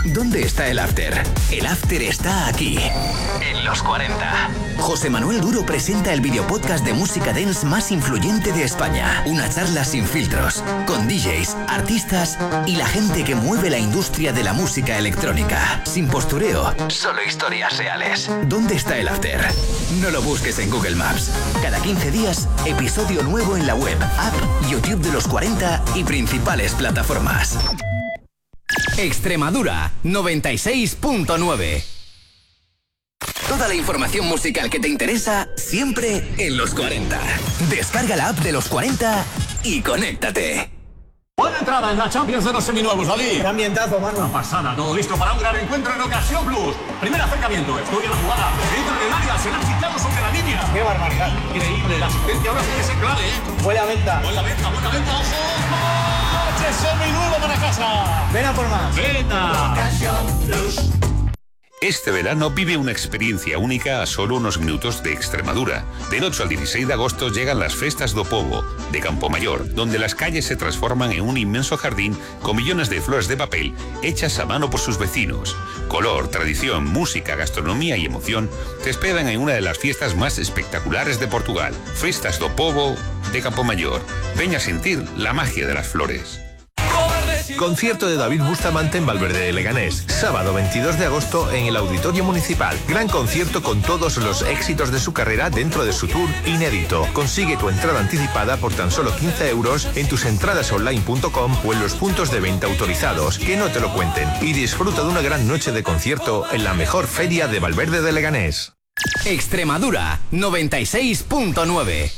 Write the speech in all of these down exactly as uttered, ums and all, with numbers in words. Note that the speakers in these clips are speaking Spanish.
¿Dónde está el after? El after está aquí, en los cuarenta. José Manuel Duro presenta el videopodcast de música dance más influyente de España. Una charla sin filtros, con D Js, artistas y la gente que mueve la industria de la música electrónica. Sin postureo, solo historias reales. ¿Dónde está el after? No lo busques en Google Maps. Cada quince días, episodio nuevo en la web, app, YouTube de los cuarenta y principales plataformas. Extremadura noventa y seis punto nueve. Toda la información musical que te interesa, siempre en los cuarenta. Descarga la app de los cuarenta y conéctate. Buena entrada en la Champions de los seminuevos, Ali. Qué ambientazo, mano. Una pasada, todo listo para un gran encuentro en Ocasión Plus. Primer acercamiento, estudia la jugada. Entra en el área, será chiclado sobre la línea. Qué barbaridad. Increíble, la asistencia ahora sí que es clave, ¿eh? Buena venta. Buena venta, buena venta, ojo. ¡Coche seminuevo para casa! Ven a por más. ¡Venta! Ocasión Plus. Este verano vive una experiencia única a solo unos minutos de Extremadura. Del ocho al dieciséis de agosto llegan las Festas do Povo, de Campomayor, donde las calles se transforman en un inmenso jardín con millones de flores de papel hechas a mano por sus vecinos. Color, tradición, música, gastronomía y emoción te esperan en una de las fiestas más espectaculares de Portugal. Festas do Povo de Campomayor. Ven a sentir la magia de las flores. Concierto de David Bustamante en Valverde de Leganés, sábado veintidós de agosto en el Auditorio Municipal. Gran concierto con todos los éxitos de su carrera dentro de su tour inédito. Consigue tu entrada anticipada por tan solo quince euros en tus entradas online punto com o en los puntos de venta autorizados. Que no te lo cuenten. Y disfruta de una gran noche de concierto en la mejor feria de Valverde de Leganés. Extremadura noventa y seis punto nueve.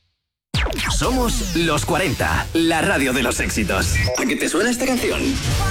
Somos los cuarenta, la radio de los éxitos. ¿A qué te suena esta canción?